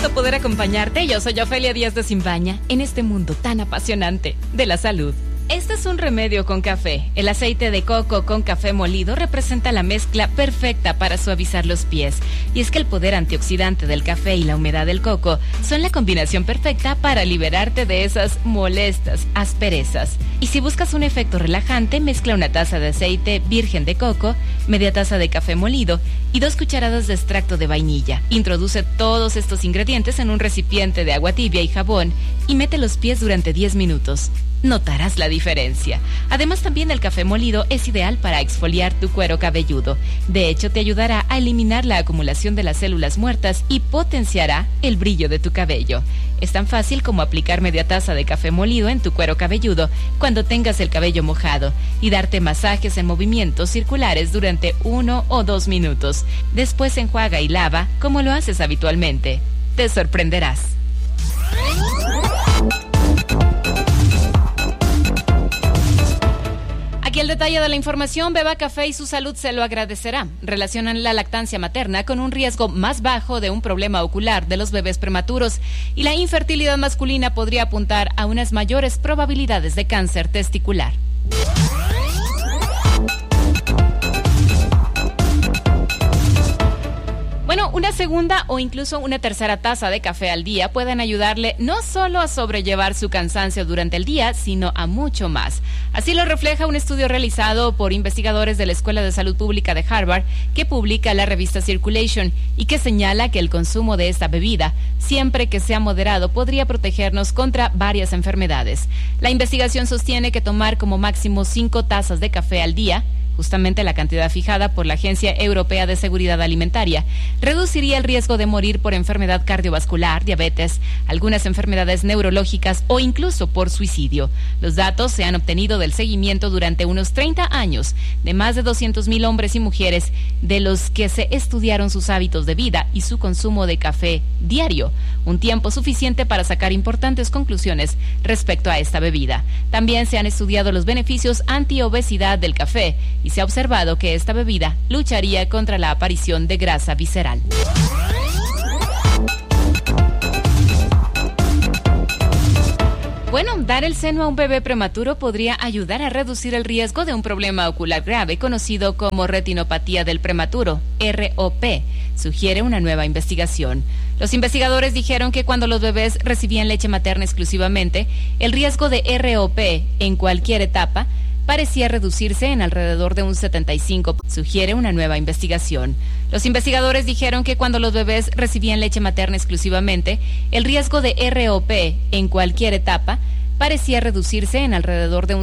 gusto poder acompañarte. Yo soy Ofelia Díaz de Simbaña en este mundo tan apasionante de la salud. Este es un remedio con café. El aceite de coco con café molido representa la mezcla perfecta para suavizar los pies. Y es que el poder antioxidante del café y la humedad del coco son la combinación perfecta para liberarte de esas molestas asperezas. Y si buscas un efecto relajante, mezcla una taza de aceite virgen de coco, media taza de café molido y 2 cucharadas de extracto de vainilla. Introduce todos estos ingredientes en un recipiente de agua tibia y jabón y mete los pies durante 10 minutos. Notarás la diferencia. Además, también el café molido es ideal para exfoliar tu cuero cabelludo. De hecho, te ayudará a eliminar la acumulación de las células muertas y potenciará el brillo de tu cabello. Es tan fácil como aplicar media taza de café molido en tu cuero cabelludo cuando tengas el cabello mojado y darte masajes en movimientos circulares durante 1 o 2 minutos. Después enjuaga y lava como lo haces habitualmente. Te sorprenderás. Aquí el detalle de la información: beba café y su salud se lo agradecerá. Relacionan la lactancia materna con un riesgo más bajo de un problema ocular de los bebés prematuros y la infertilidad masculina podría apuntar a unas mayores probabilidades de cáncer testicular. Bueno, una segunda o incluso una tercera taza de café al día pueden ayudarle no solo a sobrellevar su cansancio durante el día, sino a mucho más. Así lo refleja un estudio realizado por investigadores de la Escuela de Salud Pública de Harvard que publica la revista Circulation y que señala que el consumo de esta bebida, siempre que sea moderado, podría protegernos contra varias enfermedades. La investigación sostiene que tomar como máximo 5 tazas de café al día, justamente la cantidad fijada por la Agencia Europea de Seguridad Alimentaria, reduciría el riesgo de morir por enfermedad cardiovascular, diabetes, algunas enfermedades neurológicas o incluso por suicidio. Los datos se han obtenido del seguimiento durante unos 30 años de más de 200,000 hombres y mujeres, de los que se estudiaron sus hábitos de vida y su consumo de café diario, un tiempo suficiente para sacar importantes conclusiones respecto a esta bebida. También se han estudiado los beneficios antiobesidad del café y se ha observado que esta bebida lucharía contra la aparición de grasa visceral. Bueno, dar el seno a un bebé prematuro podría ayudar a reducir el riesgo de un problema ocular grave conocido como retinopatía del prematuro, ROP, sugiere una nueva investigación. Los investigadores dijeron que cuando los bebés recibían leche materna exclusivamente, el riesgo de ROP en cualquier etapa parecía reducirse en alrededor de un 75%, sugiere una nueva investigación. Los investigadores dijeron que cuando los bebés recibían leche materna exclusivamente, el riesgo de ROP en cualquier etapa parecía reducirse en alrededor de un